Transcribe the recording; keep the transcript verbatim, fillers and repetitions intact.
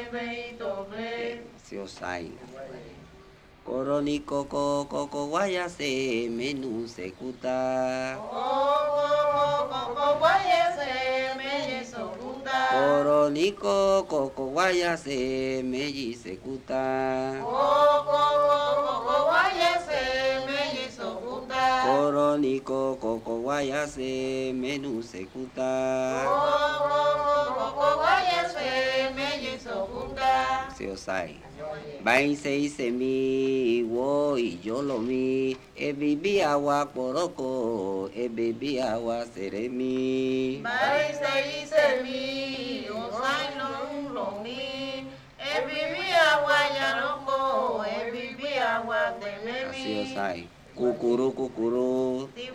Siosai. Koroni koko koko waya se menu sekuta. Koroni koko koko waya se meji sekuta. Koroni koko koko waya se menu sekuta. Siosai. Bain sei semi wo y yo lo mi e bibi agua poroko e bibi agua seremi. Bain sei semi o sai long lo mi e bibi agua yaroko e bibi agua tenemi. Siosai. Kukuru kukuru.